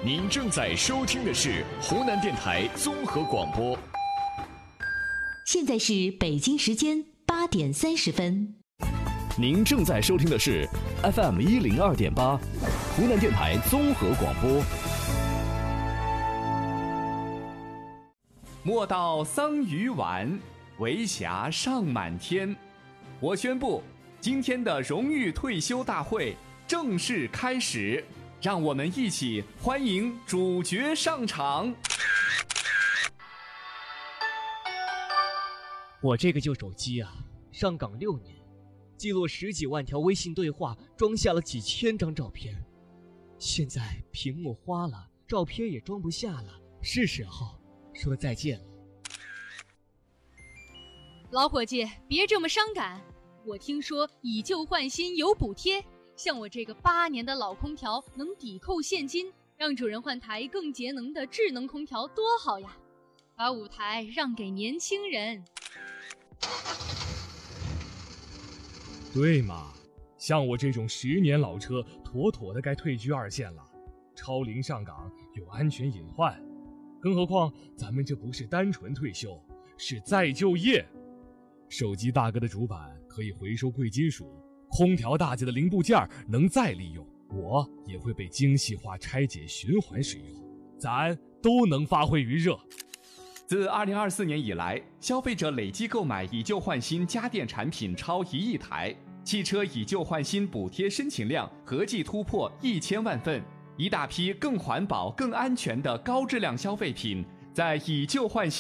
您正在收听的是湖南电台综合广播。 现在是北京时间8点30分。 您正在收听的是 FM 102.8，湖南电台综合广播。 莫道桑榆晚，为霞尚满天。我宣布，今天的荣誉退休大会正式开始，让我们一起欢迎主角上场。 我这个旧手机啊，上岗6年，记录10几万条微信对话，装下了几千张照片。现在屏幕花了，照片也装不下了，是时候说再见了。 老伙计，别这么伤感。我听说以旧换新有补贴，像我这个8年的老空调能抵扣现金，让主人换台更节能的智能空调多好呀！把舞台让给年轻人。 对嘛，像我这种10年老车，妥妥的该退居2线了。超龄上岗有安全隐患，更何况咱们这不是单纯退休，是再就业。手机大哥的主板可以回收贵金属，空调大姐的零部件能再利用，我也会被精细化拆解循环使用，咱都能发挥余热。 自2024年以来，消费者累计购买以旧换新家电产品超1亿台，汽车以旧换新补贴申请量合计突破1000万份，一大批更环保、更安全的高质量消费品在以旧换新